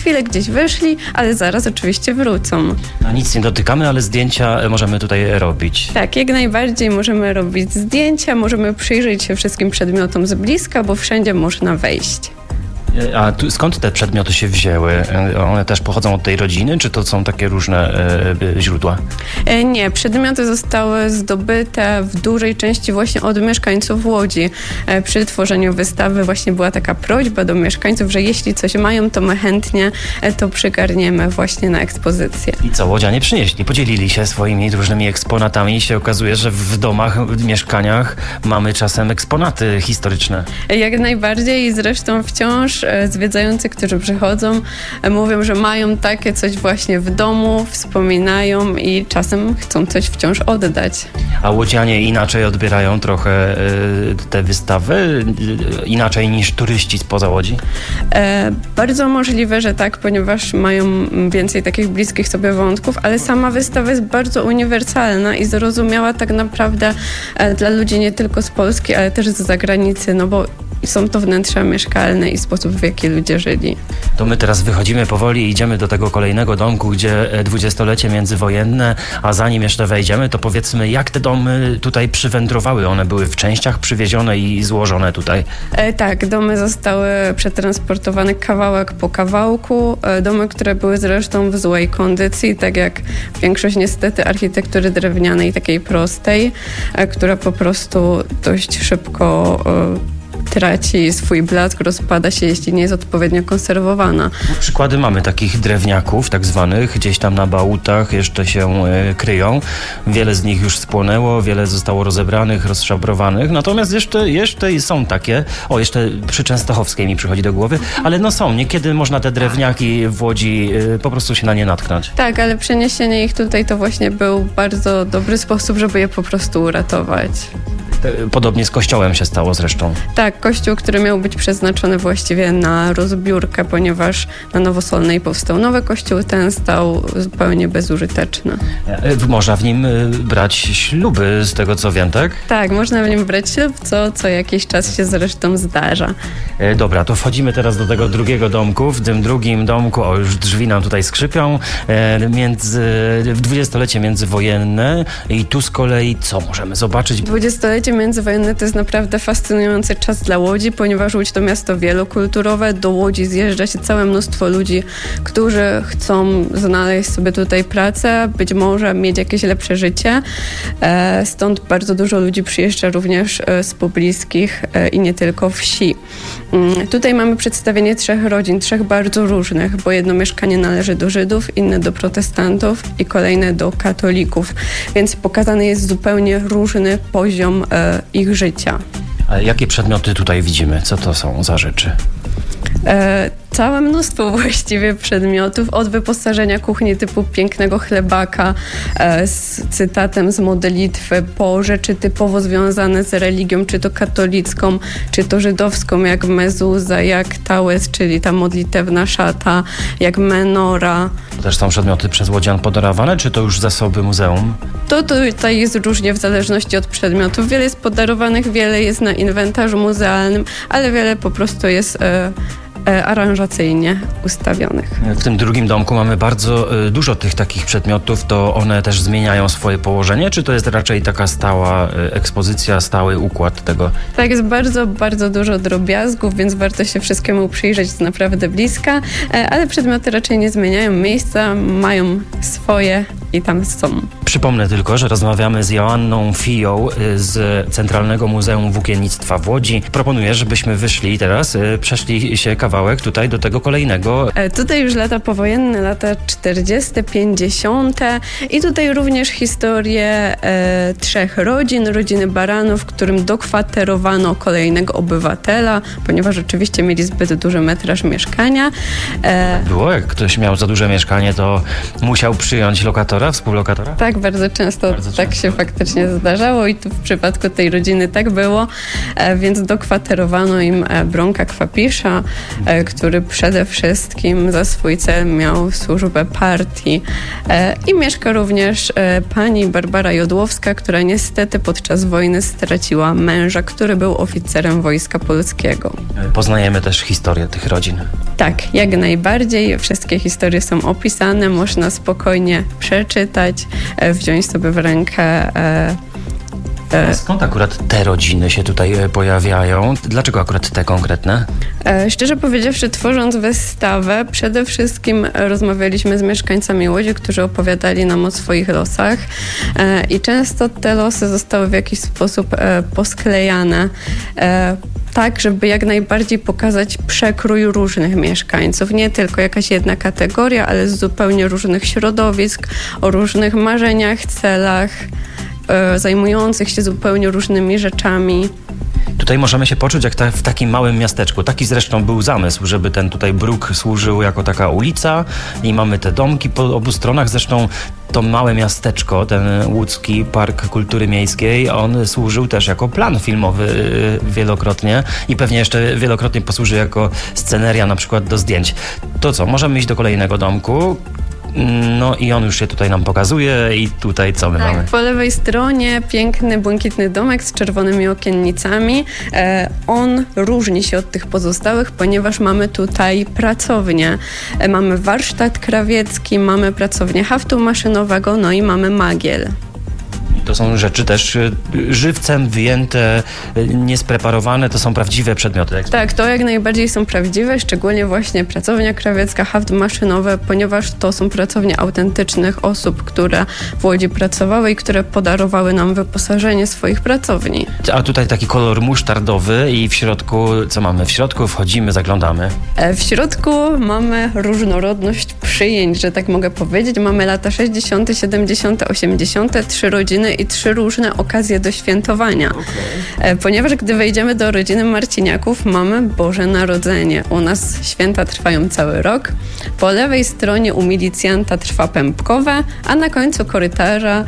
chwilę gdzieś wyszli, ale zaraz oczywiście wrócą. No, nic nie dotykamy, ale zdjęcia możemy tutaj robić. Tak, jak najbardziej możemy robić zdjęcia, możemy przyjrzeć się wszystkim przedmiotom z bliska, bo wszędzie można wejść. A skąd te przedmioty się wzięły? One też pochodzą od tej rodziny, czy to są takie różne źródła? Nie, przedmioty zostały zdobyte w dużej części właśnie od mieszkańców Łodzi. Przy tworzeniu wystawy właśnie była taka prośba do mieszkańców, że jeśli coś mają, to my chętnie to przygarniemy właśnie na ekspozycję. I co łodzianie przynieśli? Podzielili się swoimi różnymi eksponatami i się okazuje, że w domach, w mieszkaniach mamy czasem eksponaty historyczne. Jak najbardziej i zresztą wciąż zwiedzający, którzy przychodzą, mówią, że mają takie coś właśnie w domu, wspominają i czasem chcą coś wciąż oddać. A łodzianie inaczej odbierają trochę te wystawy? Inaczej niż turyści spoza Łodzi? Bardzo możliwe, że tak, ponieważ mają więcej takich bliskich sobie wątków, ale sama wystawa jest bardzo uniwersalna i zrozumiała tak naprawdę dla ludzi nie tylko z Polski, ale też z zagranicy, no bo są to wnętrza mieszkalne i sposób, w jaki ludzie żyli. To my teraz wychodzimy powoli i idziemy do tego kolejnego domku, gdzie 20-lecie międzywojenne, a zanim jeszcze wejdziemy, to powiedzmy, jak te domy tutaj przywędrowały? One były w częściach przywiezione i złożone tutaj? Tak, domy zostały przetransportowane kawałek po kawałku. Domy, które były zresztą w złej kondycji, tak jak większość niestety architektury drewnianej, takiej prostej, która po prostu dość szybko traci swój blask, rozpada się, jeśli nie jest odpowiednio konserwowana. Przykłady mamy takich drewniaków, tak zwanych, gdzieś tam na bałutach jeszcze się kryją. Wiele z nich już spłonęło, wiele zostało rozebranych, rozszabrowanych, natomiast jeszcze są takie, jeszcze przy Częstochowskiej mi przychodzi do głowy, ale no są, niekiedy można te drewniaki w Łodzi po prostu się na nie natknąć. Tak, ale przeniesienie ich tutaj to właśnie był bardzo dobry sposób, żeby je po prostu uratować. Podobnie z kościołem się stało zresztą. Tak, kościół, który miał być przeznaczony właściwie na rozbiórkę, ponieważ na Nowosolnej powstał nowy kościół, ten stał zupełnie bezużyteczny. Można w nim brać śluby, z tego co wiem, tak? Tak, można w nim brać ślub, co jakiś czas się zresztą zdarza. Dobra, to wchodzimy teraz do tego drugiego domku. W tym drugim domku, już drzwi nam tutaj skrzypią, w 20-lecie międzywojenne i tu z kolei co możemy zobaczyć? 20-lecie międzywojenne to jest naprawdę fascynujący czas dla Łodzi, ponieważ Łódź to miasto wielokulturowe. Do Łodzi zjeżdża się całe mnóstwo ludzi, którzy chcą znaleźć sobie tutaj pracę, być może mieć jakieś lepsze życie. Stąd bardzo dużo ludzi przyjeżdża również z pobliskich i nie tylko wsi. Tutaj mamy przedstawienie 3 rodzin, 3 bardzo różnych, bo jedno mieszkanie należy do Żydów, inne do protestantów i kolejne do katolików, więc pokazany jest zupełnie różny poziom ich życia. A jakie przedmioty tutaj widzimy? Co to są za rzeczy? Całe mnóstwo właściwie przedmiotów, od wyposażenia kuchni typu pięknego chlebaka z cytatem z modlitwy, po rzeczy typowo związane z religią, czy to katolicką, czy to żydowską, jak mezuza, jak tałes, czyli ta modlitewna szata, jak menora. To też są przedmioty przez łodzian podarowane, czy to już zasoby muzeum? To tutaj jest różnie w zależności od przedmiotów. Wiele jest podarowanych, wiele jest na inwentarzu muzealnym, ale wiele po prostu jest aranżacyjnie ustawionych. W tym drugim domku mamy bardzo dużo tych takich przedmiotów. To one też zmieniają swoje położenie, czy to jest raczej taka stała ekspozycja, stały układ tego? Tak, jest bardzo, bardzo dużo drobiazgów, więc warto się wszystkiemu przyjrzeć z naprawdę bliska, ale przedmioty raczej nie zmieniają miejsca, mają swoje i tam są. Przypomnę tylko, że rozmawiamy z Joanną Fiją z Centralnego Muzeum Włókiennictwa w Łodzi. Proponuję, żebyśmy wyszli teraz, przeszli się kawałek tutaj do tego kolejnego. Tutaj już lata powojenne, lata 40., 50. i tutaj również historię 3 rodzin, rodziny Baranów, którym dokwaterowano kolejnego obywatela, ponieważ oczywiście mieli zbyt duży metraż mieszkania. Było, jak ktoś miał za duże mieszkanie, to musiał przyjąć lokatora, współlokatora? Tak, bardzo często tak się faktycznie zdarzało i tu w przypadku tej rodziny tak było, więc dokwaterowano im Bronka Kwapisza, który przede wszystkim za swój cel miał służbę partii. I mieszka również pani Barbara Jodłowska, która niestety podczas wojny straciła męża, który był oficerem Wojska Polskiego. Poznajemy też historię tych rodzin. Tak, jak najbardziej. Wszystkie historie są opisane, można spokojnie przeczytać, wziąć sobie w rękę. Skąd akurat te rodziny się tutaj pojawiają? Dlaczego akurat te konkretne? Szczerze powiedziawszy, tworząc wystawę, przede wszystkim rozmawialiśmy z mieszkańcami Łodzi, którzy opowiadali nam o swoich losach i często te losy zostały w jakiś sposób posklejane. Tak, żeby jak najbardziej pokazać przekrój różnych mieszkańców. Nie tylko jakaś jedna kategoria, ale z zupełnie różnych środowisk, o różnych marzeniach, celach, zajmujących się zupełnie różnymi rzeczami. Tutaj możemy się poczuć jak w takim małym miasteczku. Taki zresztą był zamysł, żeby ten tutaj bruk służył jako taka ulica i mamy te domki po obu stronach. Zresztą to małe miasteczko, ten łódzki Park Kultury Miejskiej, on służył też jako plan filmowy wielokrotnie i pewnie jeszcze wielokrotnie posłuży jako sceneria na przykład do zdjęć. To co, możemy iść do kolejnego domku. No i on już się tutaj nam pokazuje i tutaj co my mamy? Po lewej stronie piękny, błękitny domek z czerwonymi okiennicami. On różni się od tych pozostałych, ponieważ mamy tutaj pracownię. Mamy warsztat krawiecki, mamy pracownię haftu maszynowego, no i mamy magiel. To są rzeczy też żywcem wyjęte, niespreparowane, to są prawdziwe przedmioty. Tak, to jak najbardziej są prawdziwe, szczególnie właśnie pracownia krawiecka, haft maszynowy, ponieważ to są pracownie autentycznych osób, które w Łodzi pracowały i które podarowały nam wyposażenie swoich pracowni. A tutaj taki kolor musztardowy i w środku, co mamy w środku? Wchodzimy, zaglądamy. W środku mamy różnorodność przyjęć, że tak mogę powiedzieć. Mamy lata 60., 70., 80., 3 rodziny i 3 różne okazje do świętowania. Okay. Ponieważ gdy wejdziemy do rodziny Marciniaków, mamy Boże Narodzenie. U nas święta trwają cały rok. Po lewej stronie u milicjanta trwa pępkowe, a na końcu korytarza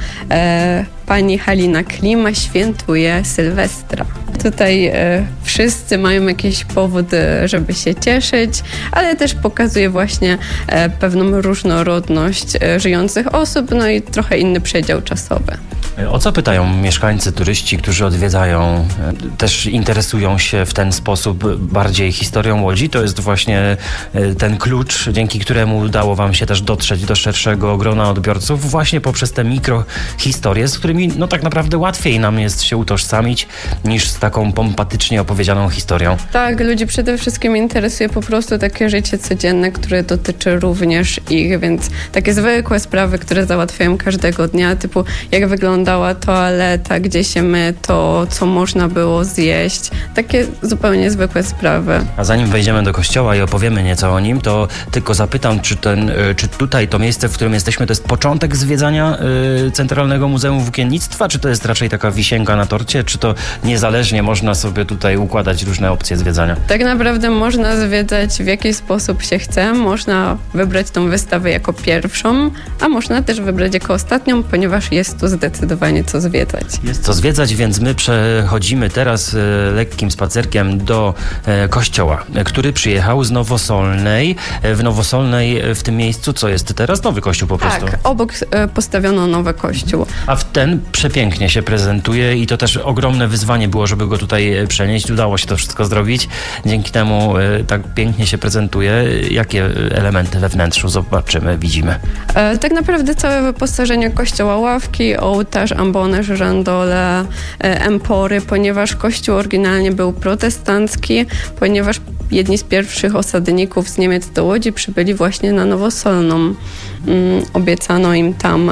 pani Halina Klima świętuje Sylwestra. Tutaj wszyscy mają jakiś powód, żeby się cieszyć, ale też pokazuje właśnie pewną różnorodność żyjących osób, no i trochę inny przedział czasowy. O co pytają mieszkańcy, turyści, którzy odwiedzają, też interesują się w ten sposób bardziej historią Łodzi? To jest właśnie ten klucz, dzięki któremu udało wam się też dotrzeć do szerszego grona odbiorców właśnie poprzez te mikrohistorie, z którymi no tak naprawdę łatwiej nam jest się utożsamić niż z taką pompatycznie opowiedzianą historią. Tak, ludzi przede wszystkim interesuje po prostu takie życie codzienne, które dotyczy również ich, więc takie zwykłe sprawy, które załatwiają każdego dnia, typu jak wyglądała toaleta, gdzie się myto, co można było zjeść. Takie zupełnie zwykłe sprawy. A zanim wejdziemy do kościoła i opowiemy nieco o nim, to tylko zapytam, czy tutaj to miejsce, w którym jesteśmy, to jest początek zwiedzania Centralnego Muzeum Włókiennictwa, czy to jest raczej taka wisienka na torcie, czy to niezależnie można sobie tutaj układać różne opcje zwiedzania? Tak naprawdę można zwiedzać w jaki sposób się chce. Można wybrać tą wystawę jako pierwszą, a można też wybrać jako ostatnią, ponieważ jest tu zdecydowanie co zwiedzać. Jest co zwiedzać, więc my przechodzimy teraz lekkim spacerkiem do kościoła, który przyjechał z Nowosolnej. W Nowosolnej, w tym miejscu, co jest teraz? Nowy kościół po prostu. Tak, obok postawiono nowy kościół. A w ten przepięknie się prezentuje i to też ogromne wyzwanie było, żeby go tutaj przenieść. Udało się to wszystko zrobić. Dzięki temu tak pięknie się prezentuje. Jakie elementy we wnętrzu zobaczymy, widzimy? Tak naprawdę całe wyposażenie kościoła, ławki, ołtarz, ambony, żyrandole, empory, ponieważ kościół oryginalnie był protestancki, ponieważ jedni z pierwszych osadników z Niemiec do Łodzi przybyli właśnie na Nowosolną. Obiecano im tam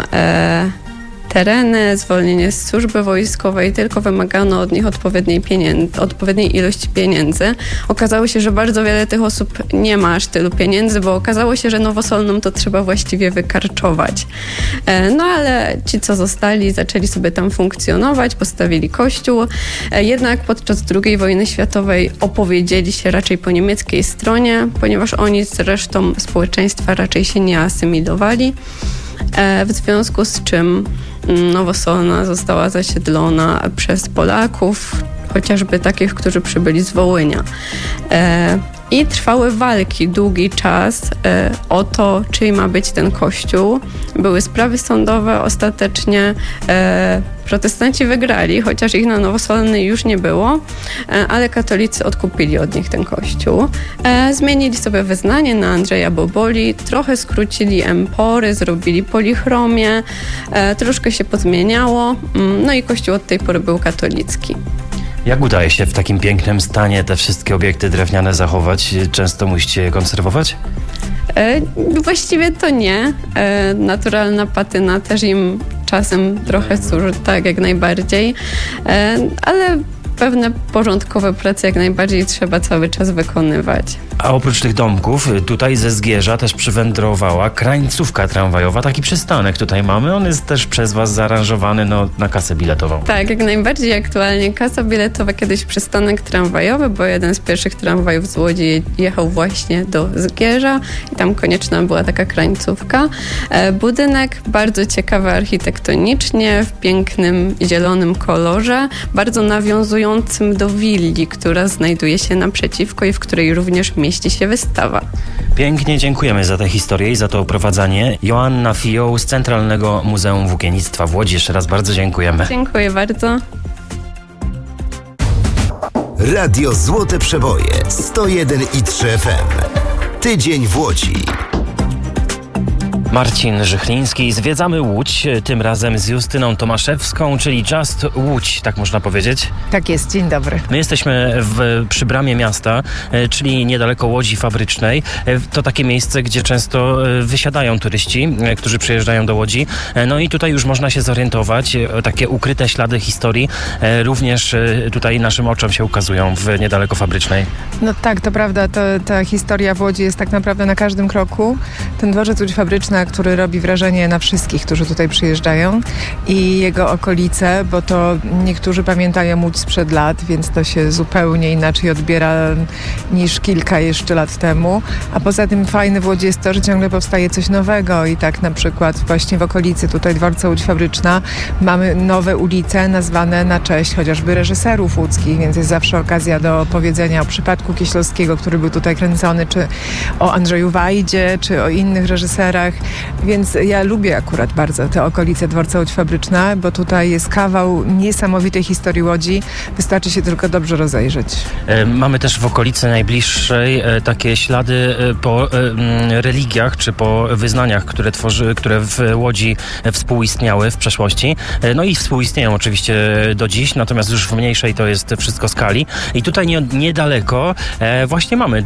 tereny, zwolnienie z służby wojskowej, tylko wymagano od nich odpowiedniej ilości pieniędzy. Okazało się, że bardzo wiele tych osób nie ma aż tylu pieniędzy, bo okazało się, że Nowosolną to trzeba właściwie wykarczować. No ale ci, co zostali, zaczęli sobie tam funkcjonować, postawili kościół. Jednak podczas II wojny światowej opowiedzieli się raczej po niemieckiej stronie, ponieważ oni z resztą społeczeństwa raczej się nie asymilowali. W związku z czym Nowosolna została zasiedlona przez Polaków, chociażby takich, którzy przybyli z Wołynia. I trwały walki długi czas o to, czyj ma być ten kościół. Były sprawy sądowe, ostatecznie protestanci wygrali, chociaż ich na Nowosolnej już nie było, ale katolicy odkupili od nich ten kościół. Zmienili sobie wyznanie na Andrzeja Boboli, trochę skrócili empory, zrobili polichromię, troszkę się pozmieniało, no i kościół od tej pory był katolicki. Jak udaje się w takim pięknym stanie te wszystkie obiekty drewniane zachować? Często musicie je konserwować? Właściwie to nie. Naturalna patyna też im czasem trochę służy, tak, jak najbardziej. Ale pewne porządkowe prace jak najbardziej trzeba cały czas wykonywać. A oprócz tych domków, tutaj ze Zgierza też przywędrowała krańcówka tramwajowa, taki przystanek tutaj mamy. On jest też przez was zaaranżowany na kasę biletową. Tak, jak najbardziej aktualnie kasa biletowa, kiedyś przystanek tramwajowy, bo jeden z pierwszych tramwajów z Łodzi jechał właśnie do Zgierza i tam konieczna była taka krańcówka. Budynek bardzo ciekawy architektonicznie, w pięknym zielonym kolorze, bardzo nawiązującym do willi, która znajduje się naprzeciwko i w której również mieści się wystawa. Pięknie dziękujemy za tę historię i za to oprowadzanie. Joanna Fioł z Centralnego Muzeum Włókiennictwa w Łodzi. Jeszcze raz bardzo dziękujemy. Dziękuję bardzo. Radio Złote Przeboje 101,3 FM. Tydzień w Łodzi. Marcin Żychliński. Zwiedzamy Łódź, tym razem z Justyną Tomaszewską, czyli Just Łódź, tak można powiedzieć. Tak jest, dzień dobry. My jesteśmy przy bramie miasta, czyli niedaleko Łodzi Fabrycznej. To takie miejsce, gdzie często wysiadają turyści, którzy przyjeżdżają do Łodzi. No i tutaj już można się zorientować. Takie ukryte ślady historii również tutaj naszym oczom się ukazują w niedaleko Fabrycznej. No tak, to prawda. Ta historia w Łodzi jest tak naprawdę na każdym kroku. Ten dworzec Łódź Fabryczna, który robi wrażenie na wszystkich, którzy tutaj przyjeżdżają i jego okolice, bo to niektórzy pamiętają Łódź sprzed lat, więc to się zupełnie inaczej odbiera niż kilka jeszcze lat temu. A poza tym fajne w Łodzi jest to, że ciągle powstaje coś nowego i tak na przykład właśnie w okolicy tutaj dworca Łódź Fabryczna mamy nowe ulice nazwane na cześć chociażby reżyserów łódzkich, więc jest zawsze okazja do powiedzenia o przypadku Kieślowskiego, który był tutaj kręcony, czy o Andrzeju Wajdzie, czy o innych reżyserach. Więc ja lubię akurat bardzo te okolice dworca Łódź Fabryczna, bo tutaj jest kawał niesamowitej historii Łodzi. Wystarczy się tylko dobrze rozejrzeć. Mamy też w okolicy najbliższej takie ślady po religiach, czy po wyznaniach, które w Łodzi współistniały w przeszłości. No i współistnieją oczywiście do dziś, natomiast już w mniejszej to jest wszystko skali. I tutaj niedaleko właśnie mamy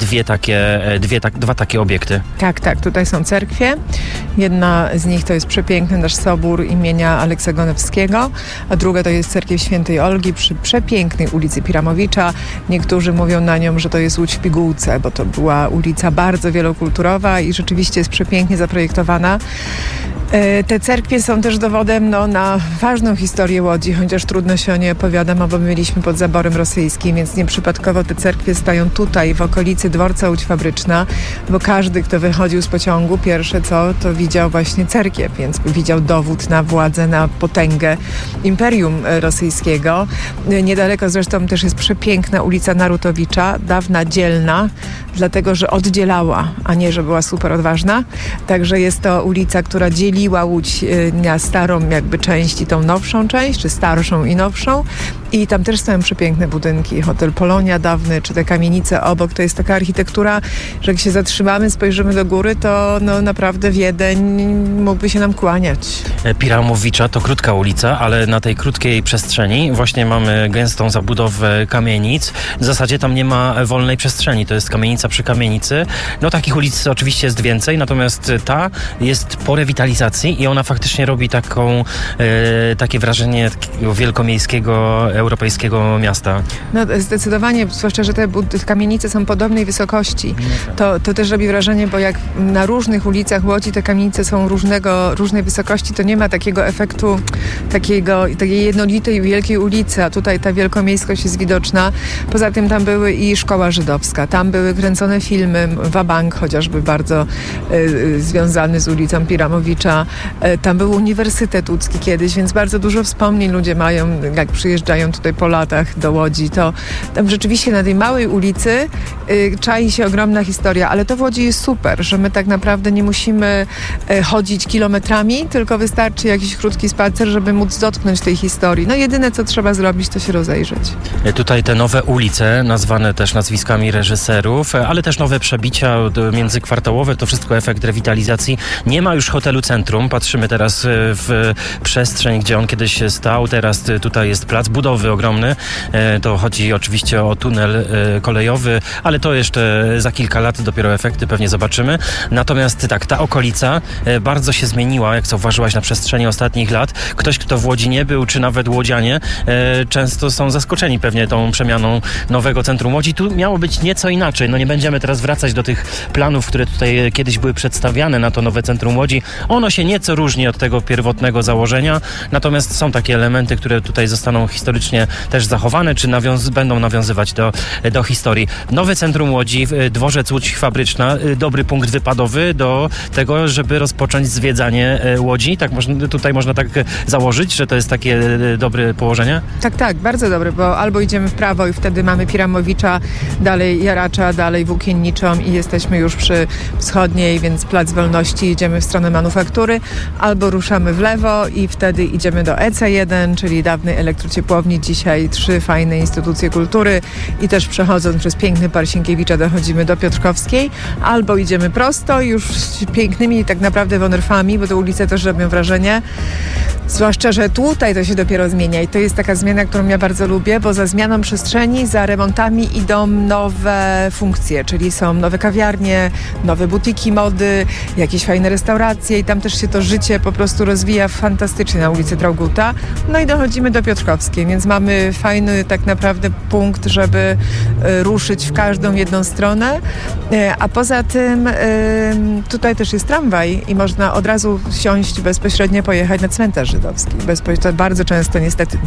dwa takie obiekty. Tak, tutaj są cerkwie. Jedna z nich to jest przepiękny nasz sobór imienia Aleksa Gonewskiego, a druga to jest cerkiew Świętej Olgi przy przepięknej ulicy Piramowicza. Niektórzy mówią na nią, że to jest Łódź w pigułce, bo to była ulica bardzo wielokulturowa i rzeczywiście jest przepięknie zaprojektowana. Te cerkwie są też dowodem na ważną historię Łodzi, chociaż trudno się o nie opowiadam, bo byliśmy pod zaborem rosyjskim, więc nieprzypadkowo te cerkwie stoją tutaj, w okolicy dworca Łódź Fabryczna, bo każdy, kto wychodził z pociągu, pierwsze co, to widział właśnie cerkiew, więc widział dowód na władzę, na potęgę Imperium Rosyjskiego. Niedaleko zresztą też jest przepiękna ulica Narutowicza, dawna dzielna, dlatego że oddzielała, a nie, że była super odważna. Także jest to ulica, która dzieliła Łódź na starą jakby część i tą nowszą część, czy starszą i nowszą. I tam też są przepiękne budynki. Hotel Polonia dawny, czy te kamienice obok. To jest taka architektura, że jak się zatrzymamy, spojrzymy do góry, to naprawdę Wiedeń mógłby się nam kłaniać. Piramowicza to krótka ulica, ale na tej krótkiej przestrzeni właśnie mamy gęstą zabudowę kamienic. W zasadzie tam nie ma wolnej przestrzeni. To jest kamienica przy kamienicy. No takich ulic oczywiście jest więcej, natomiast ta jest po rewitalizacji i ona faktycznie robi takie wrażenie takiego wielkomiejskiego europejskiego miasta. No zdecydowanie, zwłaszcza, że te kamienice są podobnej wysokości. To też robi wrażenie, bo jak na różnych ulicach Łodzi te kamienice są różnej wysokości, to nie ma takiego efektu takiej jednolitej, wielkiej ulicy, a tutaj ta wielkomiejskość jest widoczna. Poza tym tam były i szkoła żydowska, tam były kręcone filmy, Wabank chociażby bardzo związany z ulicą Piramowicza, tam był Uniwersytet Łódzki kiedyś, więc bardzo dużo wspomnień ludzie mają, jak przyjeżdżają tutaj po latach do Łodzi, to tam rzeczywiście na tej małej ulicy czai się ogromna historia, ale to w Łodzi jest super, że my tak naprawdę nie musimy chodzić kilometrami, tylko wystarczy jakiś krótki spacer, żeby móc dotknąć tej historii. No jedyne, co trzeba zrobić, to się rozejrzeć. Tutaj te nowe ulice, nazwane też nazwiskami reżyserów, ale też nowe przebicia międzykwartałowe, to wszystko efekt rewitalizacji. Nie ma już hotelu Centrum. Patrzymy teraz w przestrzeń, gdzie on kiedyś stał. Teraz tutaj jest plac budowy ogromny. To chodzi oczywiście o tunel kolejowy, ale to jeszcze za kilka lat dopiero efekty pewnie zobaczymy. Natomiast tak, ta okolica bardzo się zmieniła, jak zauważyłaś, na przestrzeni ostatnich lat. Ktoś, kto w Łodzi nie był, czy nawet łodzianie, często są zaskoczeni pewnie tą przemianą nowego centrum Łodzi. Tu miało być nieco inaczej. No nie będziemy teraz wracać do tych planów, które tutaj kiedyś były przedstawiane na to nowe centrum Łodzi. Ono się nieco różni od tego pierwotnego założenia, natomiast są takie elementy, które tutaj zostaną historycznie też zachowane, czy będą nawiązywać do historii. Nowe centrum Łodzi, dworzec Łódź Fabryczna, dobry punkt wypadowy do tego, żeby rozpocząć zwiedzanie Łodzi. Tak tutaj można tak założyć, że to jest takie dobre położenie? Tak, bardzo dobre, bo albo idziemy w prawo i wtedy mamy Piramowicza, dalej Jaracza, dalej Włókienniczą i jesteśmy już przy wschodniej, więc Plac Wolności, idziemy w stronę Manufaktury, albo ruszamy w lewo i wtedy idziemy do EC1, czyli dawnej elektrociepłowni, dzisiaj 3 fajne instytucje kultury i też przechodząc przez piękny Park Sienkiewicza dochodzimy do Piotrkowskiej, albo idziemy prosto już z pięknymi tak naprawdę wonderfami, bo te ulice też robią wrażenie. Zwłaszcza, że tutaj to się dopiero zmienia i to jest taka zmiana, którą ja bardzo lubię, bo za zmianą przestrzeni, za remontami idą nowe funkcje, czyli są nowe kawiarnie, nowe butiki mody, jakieś fajne restauracje i tam też się to życie po prostu rozwija fantastycznie na ulicy Trauguta. No i dochodzimy do Piotrkowskiej, więc mamy fajny tak naprawdę punkt, żeby ruszyć w każdą jedną stronę, a poza tym tutaj też jest tramwaj i można od razu wsiąść bezpośrednio, pojechać na cmentarz żydowski. To bardzo często niestety,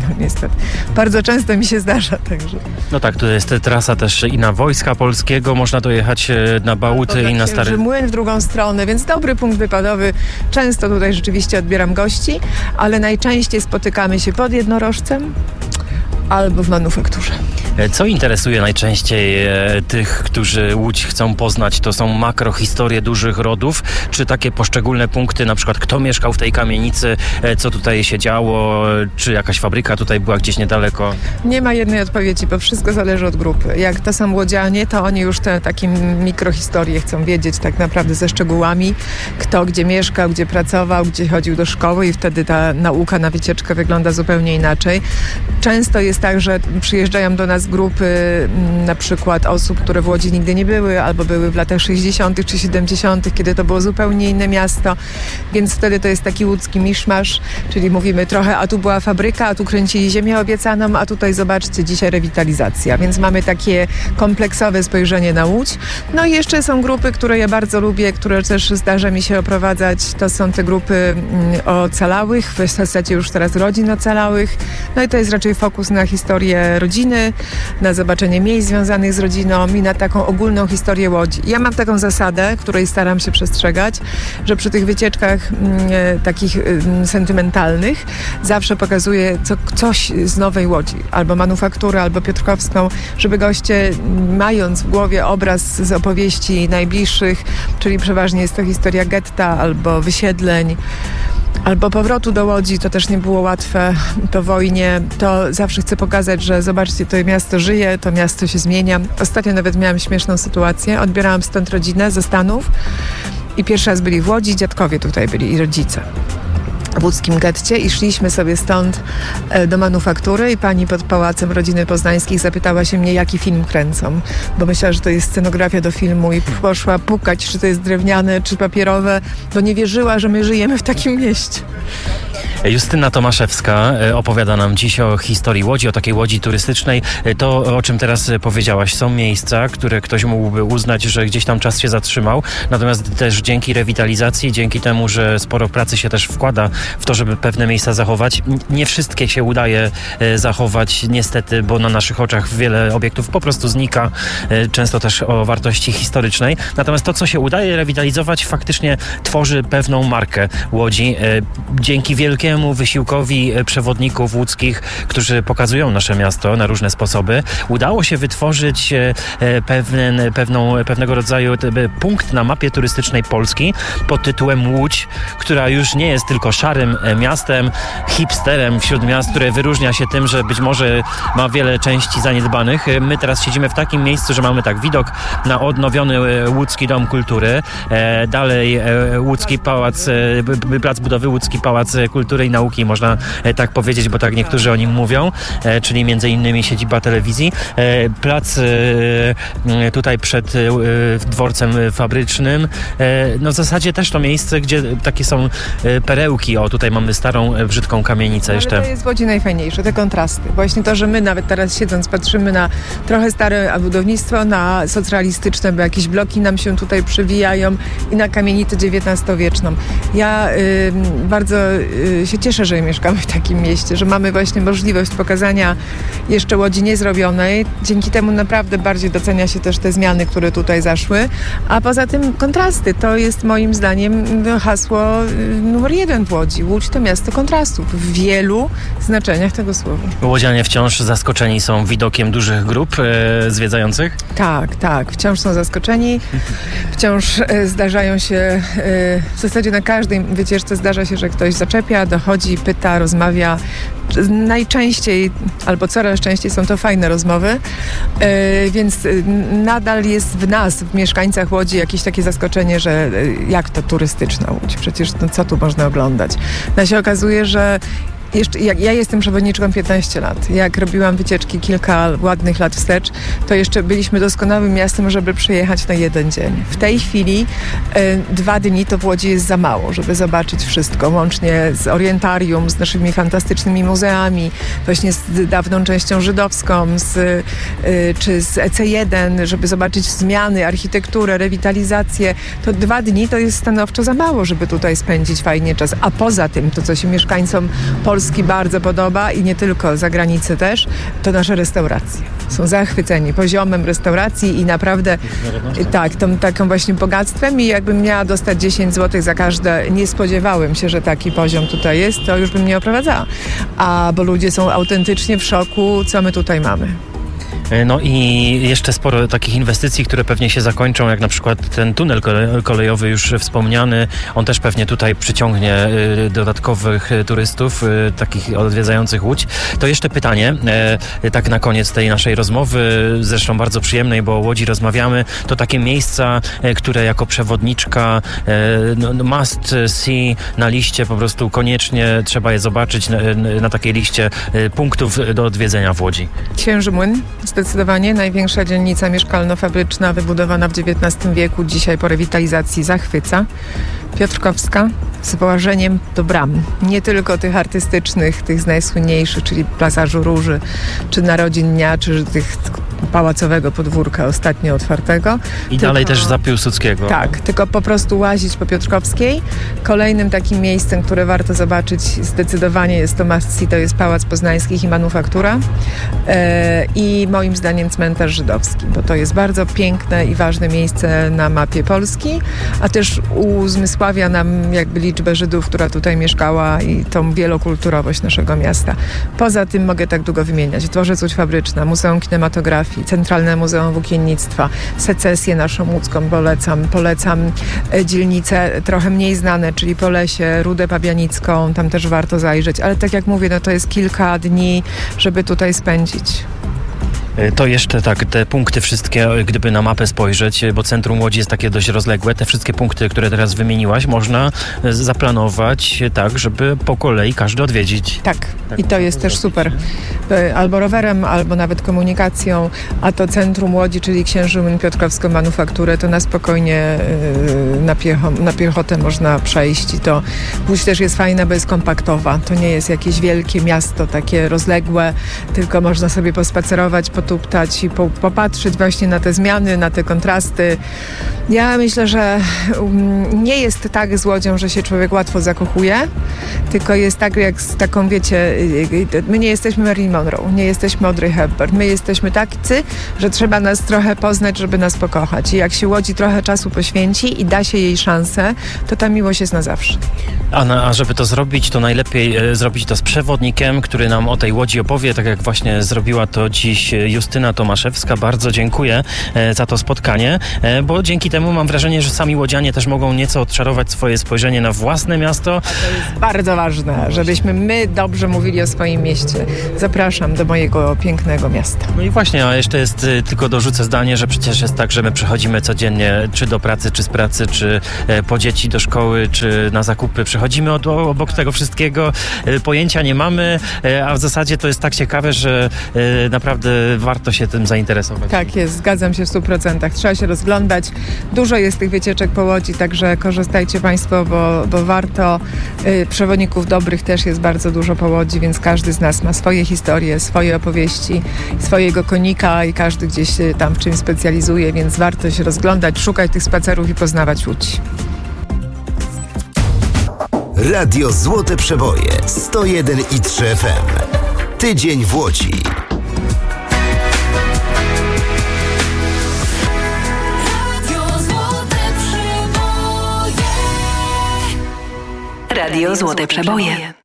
bardzo często mi się zdarza. Także. No tak, tu jest trasa też i na Wojska Polskiego, można dojechać na Bałuty i na Stary... Młyn w drugą stronę, więc dobry punkt wypadowy. Często tutaj rzeczywiście odbieram gości, ale najczęściej spotykamy się pod Jednorożcem albo w Manufakturze. Co interesuje najczęściej tych, którzy Łódź chcą poznać? To są makrohistorie dużych rodów, czy takie poszczególne punkty, na przykład kto mieszkał w tej kamienicy, co tutaj się działo, czy jakaś fabryka tutaj była gdzieś niedaleko? Nie ma jednej odpowiedzi, bo wszystko zależy od grupy. Jak to są łodzianie, to oni już te takie mikrohistorie chcą wiedzieć tak naprawdę ze szczegółami, kto gdzie mieszkał, gdzie pracował, gdzie chodził do szkoły i wtedy ta nauka na wycieczkę wygląda zupełnie inaczej. Często jest tak, że przyjeżdżają do nas grupy na przykład osób, które w Łodzi nigdy nie były, albo były w latach 60. czy 70., kiedy to było zupełnie inne miasto, więc wtedy to jest taki łódzki miszmasz, czyli mówimy trochę, a tu była fabryka, a tu kręcili ziemię obiecaną, a tutaj zobaczcie, dzisiaj rewitalizacja, więc mamy takie kompleksowe spojrzenie na Łódź. No i jeszcze są grupy, które ja bardzo lubię, które też zdarza mi się oprowadzać, to są te grupy ocalałych, w zasadzie już teraz rodzin ocalałych, no i to jest raczej fokus na historię rodziny, na zobaczenie miejsc związanych z rodziną i na taką ogólną historię Łodzi. Ja mam taką zasadę, której staram się przestrzegać, że przy tych wycieczkach takich sentymentalnych zawsze pokazuję coś z Nowej Łodzi, albo Manufakturę, albo Piotrkowską, żeby goście, mając w głowie obraz z opowieści najbliższych, czyli przeważnie jest to historia getta albo wysiedleń, albo powrotu do Łodzi, to też nie było łatwe po wojnie, to zawsze chcę pokazać, że zobaczcie, to miasto żyje, to miasto się zmienia. Ostatnio nawet miałam śmieszną sytuację, odbierałam stąd rodzinę ze Stanów i pierwszy raz byli w Łodzi, dziadkowie tutaj byli i rodzice w łódzkim getcie i szliśmy sobie stąd do Manufaktury i pani pod Pałacem Rodziny Poznańskich zapytała się mnie, jaki film kręcą, bo myślała, że to jest scenografia do filmu i poszła pukać, czy to jest drewniane, czy papierowe, bo nie wierzyła, że my żyjemy w takim mieście. Justyna Tomaszewska opowiada nam dziś o historii Łodzi, o takiej Łodzi turystycznej. To, o czym teraz powiedziałaś, są miejsca, które ktoś mógłby uznać, że gdzieś tam czas się zatrzymał. Natomiast też dzięki rewitalizacji, dzięki temu, że sporo pracy się też wkłada w to, żeby pewne miejsca zachować. Nie wszystkie się udaje zachować niestety, bo na naszych oczach wiele obiektów po prostu znika. Często też o wartości historycznej. Natomiast to, co się udaje rewitalizować, faktycznie tworzy pewną markę Łodzi. Dzięki wielkiemu wysiłkowi przewodników łódzkich, którzy pokazują nasze miasto na różne sposoby, udało się wytworzyć pewnego rodzaju punkt na mapie turystycznej Polski pod tytułem Łódź, która już nie jest tylko szarym miastem, hipsterem wśród miast, które wyróżnia się tym, że być może ma wiele części zaniedbanych. My teraz siedzimy w takim miejscu, że mamy widok na odnowiony Łódzki Dom Kultury, dalej Łódzki Pałac, plac budowy Łódzki Pałac Kultury i Nauki, można tak powiedzieć, bo tak niektórzy o nim mówią, czyli między innymi siedziba telewizji. Plac tutaj przed dworcem fabrycznym. No w zasadzie też to miejsce, gdzie takie są perełki. O, tutaj mamy starą, brzydką kamienicę jeszcze. Ale to jest w Łodzi najfajniejsze, te kontrasty. Właśnie to, że my nawet teraz siedząc patrzymy na trochę stare budownictwo, na socrealistyczne, bo jakieś bloki nam się tutaj przywijają i na kamienicę XIX-wieczną. Ja bardzo się cieszę, że mieszkamy w takim mieście, że mamy właśnie możliwość pokazania jeszcze Łodzi niezrobionej. Dzięki temu naprawdę bardziej docenia się też te zmiany, które tutaj zaszły. A poza tym kontrasty. To jest moim zdaniem hasło numer 1 w Łodzi. Łódź to miasto kontrastów w wielu znaczeniach tego słowa. Łodzianie wciąż zaskoczeni są widokiem dużych grup zwiedzających? Tak. Wciąż są zaskoczeni. Wciąż zdarzają się, w zasadzie na każdej wycieczce zdarza się, że ktoś zaczepia, dochodzi, pyta, rozmawia. Najczęściej, albo coraz częściej są to fajne rozmowy, więc nadal jest w nas, w mieszkańcach Łodzi, jakieś takie zaskoczenie, że jak to turystyczna Łódź? Przecież co tu można oglądać? No się okazuje, że ja jestem przewodniczką 15 lat. Jak robiłam wycieczki kilka ładnych lat wstecz, to jeszcze byliśmy doskonałym miastem, żeby przyjechać na jeden dzień. W tej chwili 2 dni to w Łodzi jest za mało, żeby zobaczyć wszystko, łącznie z orientarium, z naszymi fantastycznymi muzeami, właśnie z dawną częścią żydowską, czy z EC1, żeby zobaczyć zmiany, architekturę, rewitalizację. To 2 dni to jest stanowczo za mało, żeby tutaj spędzić fajnie czas. A poza tym, to co się mieszkańcom Polski bardzo podoba i nie tylko, za granicę też, to nasze restauracje. Są zachwyceni poziomem restauracji i naprawdę taką właśnie bogactwem i jakbym miała dostać 10 zł za każde, nie spodziewałem się, że taki poziom tutaj jest, to już bym nie oprowadzała. Bo ludzie są autentycznie w szoku, co my tutaj mamy. No i jeszcze sporo takich inwestycji, które pewnie się zakończą, jak na przykład ten tunel kolejowy już wspomniany. On też pewnie tutaj przyciągnie dodatkowych turystów, takich odwiedzających Łódź. To jeszcze pytanie, tak na koniec tej naszej rozmowy, zresztą bardzo przyjemnej, bo o Łodzi rozmawiamy. To takie miejsca, które jako przewodniczka must see na liście, po prostu koniecznie trzeba je zobaczyć na takiej liście punktów do odwiedzenia w Łodzi. Księży Młyn, zdecydowanie największa dzielnica mieszkalno-fabryczna wybudowana w XIX wieku, dzisiaj po rewitalizacji zachwyca. Piotrkowska z położeniem do bram. Nie tylko tych artystycznych, tych z najsłynniejszych, czyli Plazażu Róży, czy Narodzin Dnia, czy tych pałacowego podwórka ostatnio otwartego. I dalej też za Piłsudskiego. Tak, tylko po prostu łazić po Piotrkowskiej. Kolejnym takim miejscem, które warto zobaczyć zdecydowanie jest to must see, to jest Pałac Poznańskich i Manufaktura. I moim zdaniem cmentarz żydowski, bo to jest bardzo piękne i ważne miejsce na mapie Polski, a też uzmysławia nam jakby liczbę Żydów, która tutaj mieszkała i tą wielokulturowość naszego miasta. Poza tym mogę tak długo wymieniać. Dworzec Łódź Fabryczna, Muzeum Kinematografii, Centralne Muzeum Włókiennictwa, Secesję naszą łódzką polecam dzielnice trochę mniej znane, czyli Polesie, Rudę Pabianicką, tam też warto zajrzeć, ale tak jak mówię, no to jest kilka dni, żeby tutaj spędzić. To jeszcze tak, te punkty wszystkie, gdyby na mapę spojrzeć, bo centrum Łodzi jest takie dość rozległe, te wszystkie punkty, które teraz wymieniłaś, można zaplanować tak, żeby po kolei każdy odwiedzić. Tak, i to jest też super. Albo rowerem, albo nawet komunikacją, a to centrum Łodzi, czyli Księży Młyn Piotrkowską Manufakturę, to na spokojnie na piechotę można przejść i to Łódź też jest fajna, bo jest kompaktowa. To nie jest jakieś wielkie miasto, takie rozległe, tylko można sobie pospacerować, potuptać i popatrzeć właśnie na te zmiany, na te kontrasty. Ja myślę, że nie jest tak z Łodzią, że się człowiek łatwo zakochuje, tylko jest tak jak z taką, wiecie, my nie jesteśmy Marilyn Monroe, nie jesteśmy Audrey Hepburn, my jesteśmy tacy, że trzeba nas trochę poznać, żeby nas pokochać. I jak się Łodzi trochę czasu poświęci i da się jej szansę, to ta miłość jest na zawsze. A żeby to zrobić, to najlepiej zrobić to z przewodnikiem, który nam o tej Łodzi opowie, tak jak właśnie zrobiła to dziś Justyna Tomaszewska. Bardzo dziękuję za to spotkanie, bo dzięki temu mam wrażenie, że sami łodzianie też mogą nieco odczarować swoje spojrzenie na własne miasto. A to jest bardzo ważne, żebyśmy my dobrze mówili o swoim mieście. Zapraszam do mojego pięknego miasta. No i właśnie, a jeszcze jest, tylko dorzucę zdanie, że przecież jest tak, że my przychodzimy codziennie, czy do pracy, czy z pracy, czy po dzieci do szkoły, czy na zakupy. Przychodzimy obok tego wszystkiego, pojęcia nie mamy, a w zasadzie to jest tak ciekawe, że naprawdę warto się tym zainteresować. Tak jest, zgadzam się w 100%. Trzeba się rozglądać. Dużo jest tych wycieczek po Łodzi, także korzystajcie Państwo, bo warto. Przewodników dobrych też jest bardzo dużo po Łodzi, więc każdy z nas ma swoje historie, swoje opowieści, swojego konika i każdy gdzieś się tam w czymś specjalizuje, więc warto się rozglądać, szukać tych spacerów i poznawać Łódź. Radio Złote Przeboje 101,3 FM. Tydzień w Łodzi. Radio Złote Przeboje.